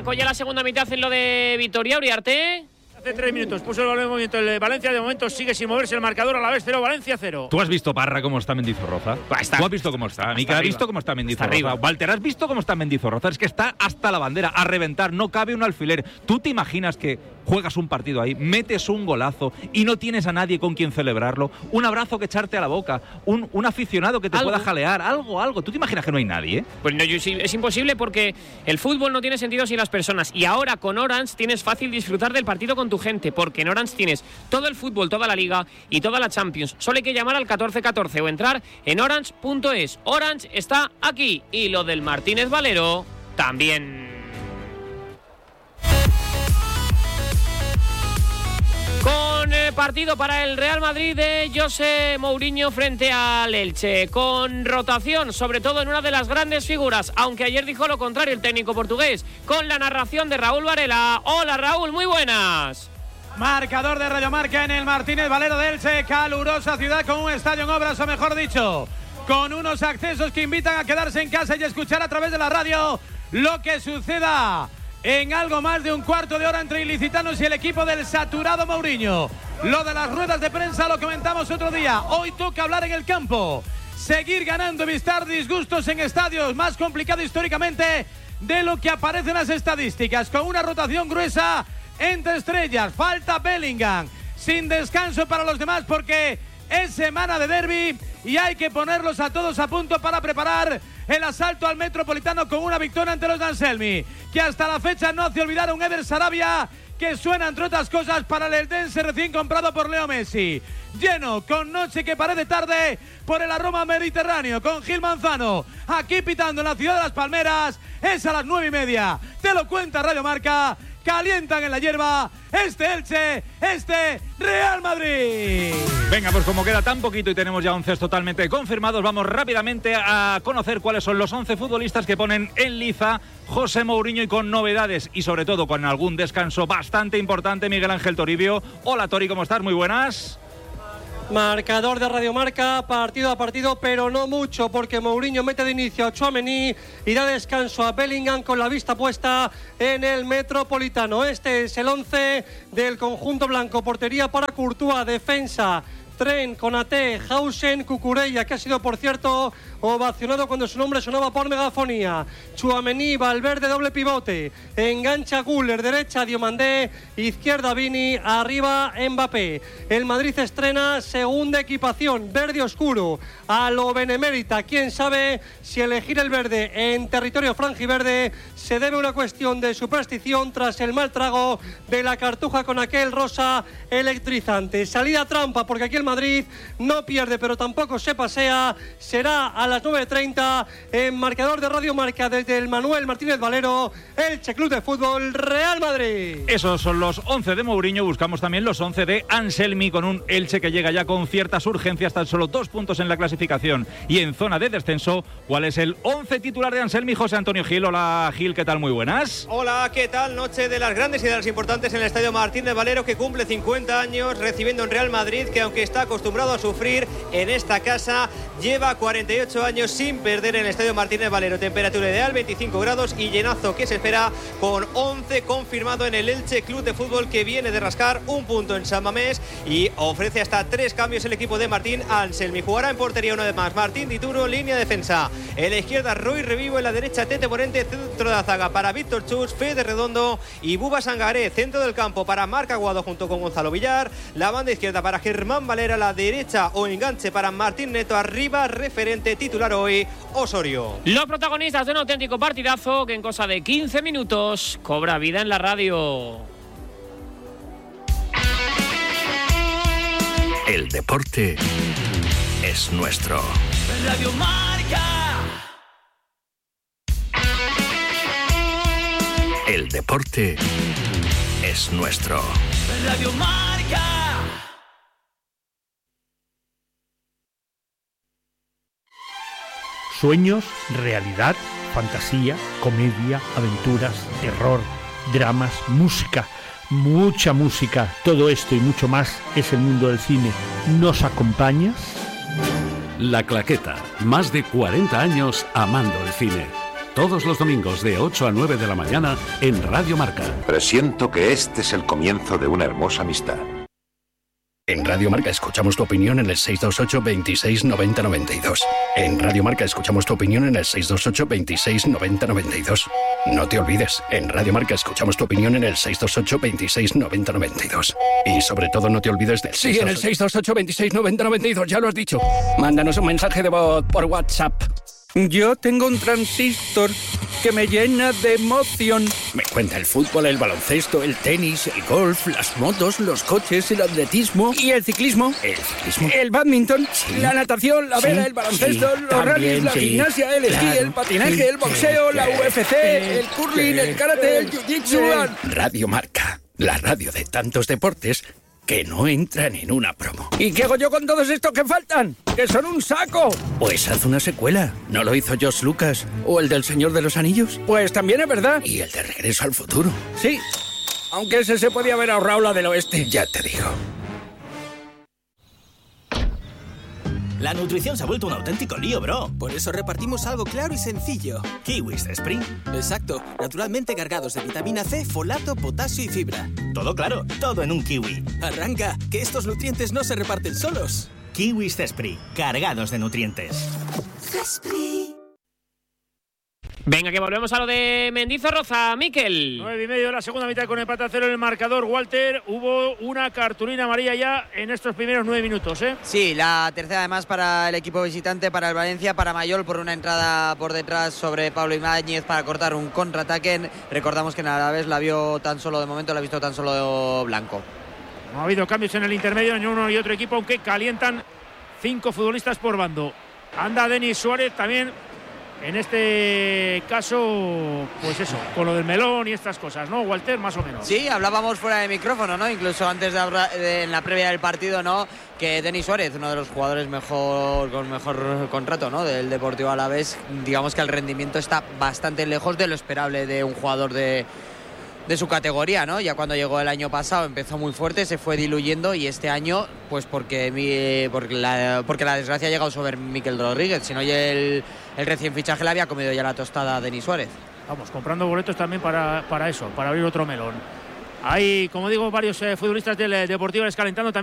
arrancó ya la segunda mitad en lo de Vitoria, Uriarte. Hace 3 minutos puso el balón en movimiento el Valencia, de momento sigue sin moverse el marcador, a la vez 0, Valencia 0. ¿Tú has visto, Parra, cómo está Mendizorroza? ¿Tú has visto cómo está? Mica, ¿has visto cómo está Mendizorroza? Walter, ¿has visto cómo está Mendizorroza? Es que está hasta la bandera, a reventar, no cabe un alfiler. ¿Tú te imaginas que juegas un partido ahí, metes un golazo y no tienes a nadie con quien celebrarlo? Un abrazo que echarte a la boca, un aficionado que te pueda jalear, algo. ¿Tú te imaginas que no hay nadie? Pues no, es imposible porque el fútbol no tiene sentido sin las personas. Y ahora con Orange tienes fácil disfrutar del partido con tu gente, porque en Orange tienes todo el fútbol, toda la Liga y toda la Champions. Solo hay que llamar al 1414 o entrar en orange.es. Orange está aquí y lo del Martínez Valero también. Con partido para el Real Madrid de José Mourinho frente al Elche, con rotación, sobre todo en una de las grandes figuras, aunque ayer dijo lo contrario el técnico portugués, con la narración de Raúl Varela. Hola Raúl, muy buenas. Marcador de Radio Marca en el Martínez Valero de Elche, calurosa ciudad con un estadio en obras, o mejor dicho, con unos accesos que invitan a quedarse en casa y escuchar a través de la radio lo que suceda en algo más de un cuarto de hora entre ilicitanos y el equipo del saturado Mourinho. Lo de las ruedas de prensa lo comentamos otro día. Hoy toca hablar en el campo. Seguir ganando, evitar disgustos en estadios. Más complicado históricamente de lo que aparece en las estadísticas. Con una rotación gruesa entre estrellas. Falta Bellingham. Sin descanso para los demás porque es semana de derbi y hay que ponerlos a todos a punto para preparar el asalto al Metropolitano con una victoria ante los de Anselmi, que hasta la fecha no hace olvidar a un Eder Sarabia que suena, entre otras cosas, para el Eldense recién comprado por Leo Messi. Lleno, con noche que parece tarde por el aroma mediterráneo, con Gil Manzano aquí pitando en la ciudad de Las Palmeras. Es a las 9:30, te lo cuenta Radio Marca. Calientan en la hierba este Elche, este Real Madrid. Venga, pues como queda tan poquito y tenemos ya 11 totalmente confirmados, vamos rápidamente a conocer cuáles son los 11 futbolistas que ponen en liza José Mourinho, y con novedades y sobre todo con algún descanso bastante importante. Miguel Ángel Toribio. Hola Tori, ¿cómo estás? Muy buenas. Marcador de Radio Marca, partido a partido, pero no mucho, porque Mourinho mete de inicio a Tchouaméni y da descanso a Bellingham con la vista puesta en el Metropolitano. Este es el 11 del conjunto blanco. Portería para Courtois, defensa Tren, Konaté, Hausen, Cucurella, que ha sido, por cierto, ovacionado cuando su nombre sonaba por megafonía. Tchouaméni, Valverde, doble pivote. Engancha Güler, derecha Diomandé, izquierda Vini, arriba Mbappé. El Madrid estrena segunda equipación, verde oscuro, a lo benemérita. Quién sabe si elegir el verde en territorio franjiverde se debe a una cuestión de superstición tras el mal trago de la cartuja con aquel rosa electrizante. Salida trampa, porque aquí el Madrid no pierde pero tampoco se pasea. Será a las 9:30 en marcador de Radio Marca desde el Manuel Martínez Valero, Elche Club de Fútbol Real Madrid. Esos son los 11 de Mourinho. Buscamos también los 11 de Anselmi, con un Elche que llega ya con ciertas urgencias, tan solo 2 puntos en la clasificación y en zona de descenso. ¿Cuál es el 11 titular de Anselmi? José Antonio Gil. Hola Gil, ¿qué tal? Muy buenas. Hola, ¿qué tal? Noche de las grandes y de las importantes en el Estadio Martínez Valero, que cumple 50 años recibiendo un Real Madrid que, aunque está acostumbrado a sufrir en esta casa, lleva 48 años sin perder en el Estadio Martínez Valero. Temperatura ideal, 25 grados y llenazo que se espera, con 11 confirmado en el Elche Club de Fútbol, que viene de rascar un punto en San Mamés y ofrece hasta 3 cambios el equipo de Martín Anselmi. Jugará en portería una vez más Martín Dituro, línea de defensa. En la izquierda Rui Revivo, en la derecha Tete Morente, centro de la zaga para Víctor Chus, Fede Redondo y Buba Sangaré. Centro del campo para Marc Aguado junto con Gonzalo Villar. La banda izquierda para Germán Valera, la derecha o enganche para Martín Neto. Arriba, referente titular hoy, Osorio. Los protagonistas de un auténtico partidazo que en cosa de 15 minutos cobra vida en la radio. El deporte es nuestro. Radio Marca. El deporte es nuestro. Radio Marca. Sueños, realidad, fantasía, comedia, aventuras, terror, dramas, música, mucha música. Todo esto y mucho más es el mundo del cine. ¿Nos acompañas? La Claqueta, más de 40 años amando el cine. Todos los domingos de 8 a 9 de la mañana en Radio Marca. Presiento que este es el comienzo de una hermosa amistad. En Radio Marca escuchamos tu opinión en el 628 26 90 92. En Radio Marca escuchamos tu opinión en el 628 26 90 92. No te olvides, en Radio Marca escuchamos tu opinión en el 628 26 90 92. Y sobre todo no te olvides del 628... Sí, en el 628 26 90 92, ya lo has dicho. Mándanos un mensaje de voz por WhatsApp. Yo tengo un transistor que me llena de emoción. Me cuenta el fútbol, el baloncesto, el tenis, el golf, las motos, los coches, el atletismo. ¿Y el ciclismo? ¿El ciclismo? El badminton, sí. La natación, la vela, el baloncesto, los rallies, la gimnasia, el esquí, el patinaje, el boxeo, la UFC, el curling, el karate, el jiu-jitsu. Radio Marca, la radio de tantos deportes que no entran en una promo. ¿Y qué hago yo con todos estos que faltan? ¡Que son un saco! Pues haz una secuela. ¿No lo hizo George Lucas? ¿O el del Señor de los Anillos? Pues también es verdad. ¿Y el de Regreso al Futuro? Sí, aunque ese se podía haber ahorrado la del oeste. Ya te digo. La nutrición se ha vuelto un auténtico lío, bro. Por eso repartimos algo claro y sencillo. Kiwis Spring. Exacto, naturalmente cargados de vitamina C, folato, potasio y fibra. Todo claro, todo en un kiwi. Arranca, que estos nutrientes no se reparten solos. Kiwis Spring, cargados de nutrientes. Venga, que volvemos a lo de Mendizorroza, Miquel. 9:30 de la segunda mitad con empate a 0 en el marcador. Walter, hubo una cartulina amarilla ya en estos primeros 9 minutos, ¿eh? Sí, la tercera además para el equipo visitante, para el Valencia, para Mayol, por una entrada por detrás sobre Pablo Ibáñez para cortar un contraataque. Recordamos que en Alavés la vio tan solo, de momento la ha visto tan solo Blanco. No ha habido cambios en el intermedio en uno y otro equipo, aunque calientan 5 futbolistas por bando. Anda Denis Suárez también. En este caso, pues eso, con lo del melón y estas cosas, ¿no, Walter? Más o menos. Sí, hablábamos fuera de micrófono, ¿no? Incluso antes en la previa del partido, ¿no? Que Denis Suárez, uno de los jugadores con mejor contrato, ¿no? Del Deportivo Alavés, digamos que el rendimiento está bastante lejos de lo esperable de un jugador de su categoría, ¿no? Ya cuando llegó el año pasado empezó muy fuerte, se fue diluyendo y este año, pues porque la desgracia ha llegado sobre Mikel Rodríguez, si no el recién fichaje le había comido ya la tostada a Denis Suárez. Vamos, comprando boletos también para eso, para abrir otro melón. Hay, como digo, varios futbolistas del Deportivo calentando también.